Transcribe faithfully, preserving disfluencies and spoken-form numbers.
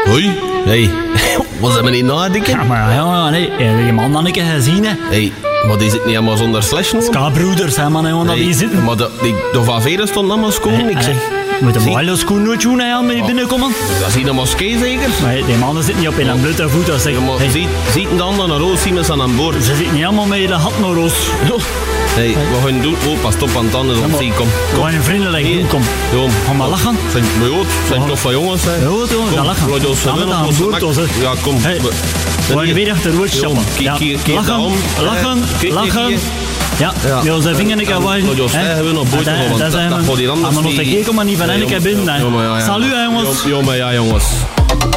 Hoi. Hey. Was dat niet nadenken? Ja, maar ja, nee. Heb je man dan een keer gezien, hè? Hey, maar die zit niet helemaal zonder slash, no? Ska-broeders, hè, man, hè, dat die zitten. Maar de, die, de Van Veren stond allemaal schoon, ik zeg. Moet de mooie schoen nooit doen, hè, met die binnenkomen? Dat is hier een moskee, zeker? Nee, die mannen zitten niet op in een blote voet. Als Ja, maar hey. ziet, ziet dan dan een roos zien aan aan boord? Ze zitten niet allemaal met de hat naar roos. Hey, we gaan doen. Oh, pas op aan het tanden, op zee, kom. Kom een vriendelijk Hier. doen, kom. Kom. Ga maar lachen. Zijn maar jood, zijn toch van jongens, hè? Ja, jongens, ga lachen. laat ons Ga met winnen, aan ons boord, mak- ons, hè. Ja, kom. Hey. We- We gaan weer achter rood stappen. Kijk, Ja. kijk, kijk Lachen, daarom. lachen, Eh, kijk, lachen. kijk, Ja, Ja. ja, onze vinger een keer waaien. Laat ons zeggen, we nog boot Dat- gaan, want dat dat- zijn dat we- gaat hier anders Ah, maar nog niet. een keer, kom maar niet van Nee, een keer jong- binnen, hè. ja, maar ja, ja. Salut, hè, jongens. Ja, maar ja, jongens.